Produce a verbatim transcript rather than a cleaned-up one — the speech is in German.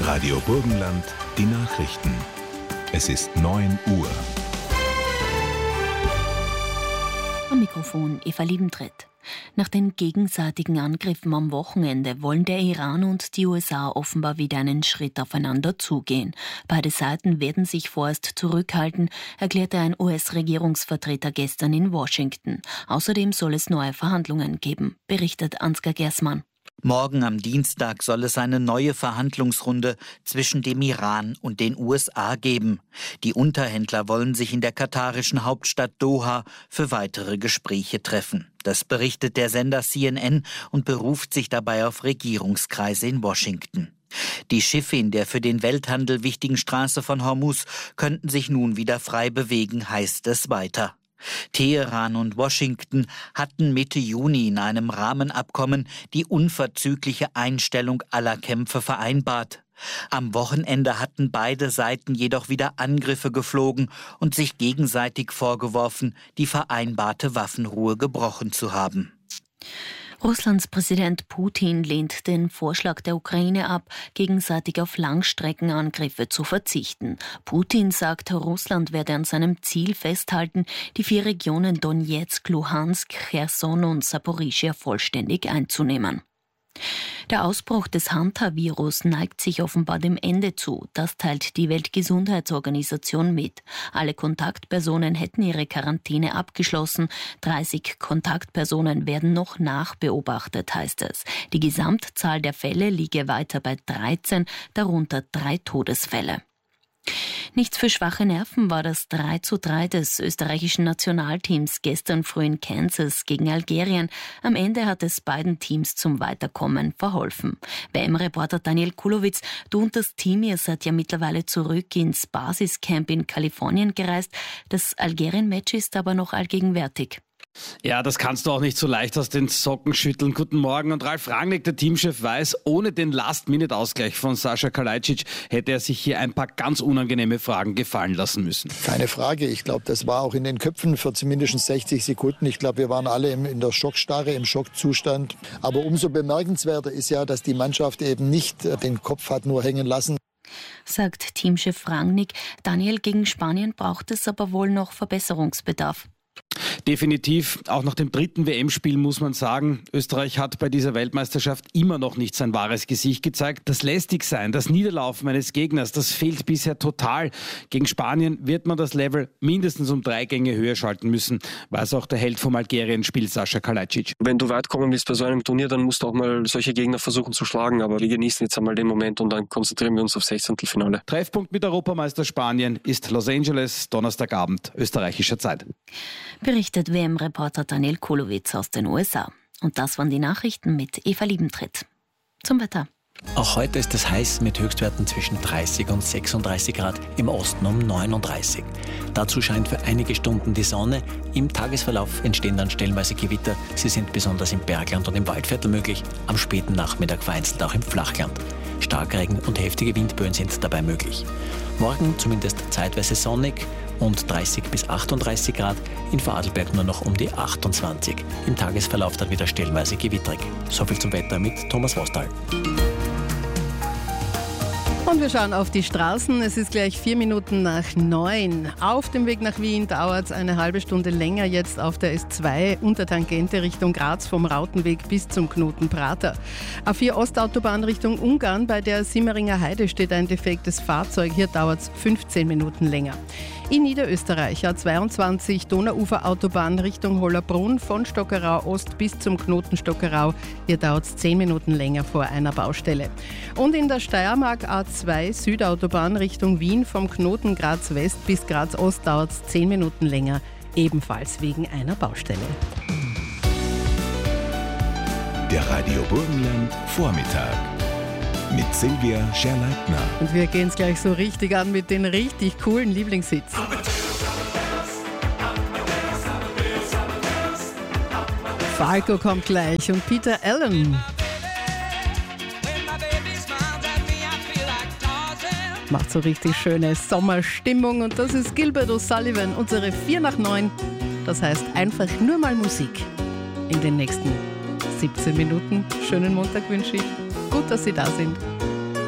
Radio Burgenland, die Nachrichten. Es ist neun Uhr. Am Mikrofon Eva Liebentritt. Nach den gegenseitigen Angriffen am Wochenende wollen der Iran und die U S A offenbar wieder einen Schritt aufeinander zugehen. Beide Seiten werden sich vorerst zurückhalten, erklärte ein U S-Regierungsvertreter gestern in Washington. Außerdem soll es neue Verhandlungen geben, berichtet Ansgar Gersmann. Morgen am Dienstag soll es eine neue Verhandlungsrunde zwischen dem Iran und den U S A geben. Die Unterhändler wollen sich in der katarischen Hauptstadt Doha für weitere Gespräche treffen. Das berichtet der Sender C N N und beruft sich dabei auf Regierungskreise in Washington. Die Schiffe in der für den Welthandel wichtigen Straße von Hormuz könnten sich nun wieder frei bewegen, heißt es weiter. Teheran und Washington hatten Mitte Juni in einem Rahmenabkommen die unverzügliche Einstellung aller Kämpfe vereinbart. Am Wochenende hatten beide Seiten jedoch wieder Angriffe geflogen und sich gegenseitig vorgeworfen, die vereinbarte Waffenruhe gebrochen zu haben. Russlands Präsident Putin lehnt den Vorschlag der Ukraine ab, gegenseitig auf Langstreckenangriffe zu verzichten. Putin sagt, Russland werde an seinem Ziel festhalten, die vier Regionen Donetsk, Luhansk, Cherson und Saporischschja vollständig einzunehmen. Der Ausbruch des Hanta-Virus neigt sich offenbar dem Ende zu. Das teilt die Weltgesundheitsorganisation mit. Alle Kontaktpersonen hätten ihre Quarantäne abgeschlossen. dreißig Kontaktpersonen werden noch nachbeobachtet, heißt es. Die Gesamtzahl der Fälle liege weiter bei dreizehn, darunter drei Todesfälle. Nichts für schwache Nerven war das drei zu drei des österreichischen Nationalteams gestern früh in Kansas gegen Algerien. Am Ende hat es beiden Teams zum Weiterkommen verholfen. W M-Reporter Daniel Kulowitz, du und das Team, ihr seid ja mittlerweile zurück ins Basiscamp in Kalifornien gereist. Das Algerien-Match ist aber noch allgegenwärtig. Ja, das kannst du auch nicht so leicht aus den Socken schütteln. Guten Morgen. Und Ralf Rangnick, der Teamchef, weiß, ohne den Last-Minute-Ausgleich von Sascha Kalajdzic hätte er sich hier ein paar ganz unangenehme Fragen gefallen lassen müssen. Keine Frage. Ich glaube, das war auch in den Köpfen für zumindest sechzig Sekunden. Ich glaube, wir waren alle in der Schockstarre, im Schockzustand. Aber umso bemerkenswerter ist ja, dass die Mannschaft eben nicht den Kopf hat nur hängen lassen. Sagt Teamchef Rangnick. Daniel, gegen Spanien braucht es aber wohl noch Verbesserungsbedarf. Definitiv. Auch nach dem dritten W M-Spiel muss man sagen, Österreich hat bei dieser Weltmeisterschaft immer noch nicht sein wahres Gesicht gezeigt. Das Lästigsein, das Niederlaufen eines Gegners, das fehlt bisher total. Gegen Spanien wird man das Level mindestens um drei Gänge höher schalten müssen, weiß auch der Held vom Algerien-Spiel Sascha Kalajdzic. Wenn du weit kommen willst bei so einem Turnier, dann musst du auch mal solche Gegner versuchen zu schlagen. Aber wir genießen jetzt einmal den Moment und dann konzentrieren wir uns auf Sechzehntelfinale. Treffpunkt mit Europameister Spanien ist Los Angeles, Donnerstagabend, österreichischer Zeit. Berichtet W M-Reporter Daniel Kulowitz aus den U S A. Und das waren die Nachrichten mit Eva Liebentritt. Zum Wetter. Auch heute ist es heiß mit Höchstwerten zwischen dreißig und sechsunddreißig Grad, im Osten um neununddreißig. Dazu scheint für einige Stunden die Sonne. Im Tagesverlauf entstehen dann stellenweise Gewitter. Sie sind besonders im Bergland und im Waldviertel möglich, am späten Nachmittag vereinzelt auch im Flachland. Starkregen und heftige Windböen sind dabei möglich. Morgen zumindest zeitweise sonnig und dreißig bis achtunddreißig Grad, in Vorarlberg nur noch um die achtundzwanzig. Im Tagesverlauf dann wieder stellenweise gewitterig. Soviel zum Wetter mit Thomas Wostal. Und wir schauen auf die Straßen. Es ist gleich vier Minuten nach neun. Auf dem Weg nach Wien dauert es eine halbe Stunde länger jetzt auf der S zwei unter Tangente Richtung Graz vom Rautenweg bis zum Knoten Prater. A vier Ostautobahn Richtung Ungarn, bei der Simmeringer Heide steht ein defektes Fahrzeug. Hier dauert es fünfzehn Minuten länger. In Niederösterreich A zweiundzwanzig Donauuferautobahn Richtung Hollerbrunn von Stockerau Ost bis zum Knoten Stockerau. Hier dauert es zehn Minuten länger vor einer Baustelle. Und in der Steiermark A zwei Südautobahn Richtung Wien vom Knoten Graz West bis Graz Ost dauert es zehn Minuten länger, ebenfalls wegen einer Baustelle. Der Radio Burgenland Vormittag mit Silvia Scherleitner. Und wir gehen es gleich so richtig an mit den richtig coolen Lieblingshits. Falco kommt gleich und Peter Allen. Macht so richtig schöne Sommerstimmung und das ist Gilbert O'Sullivan, unsere vier nach neun. Das heißt einfach nur mal Musik in den nächsten siebzehn Minuten. Schönen Montag wünsche ich. Gut, dass Sie da sind.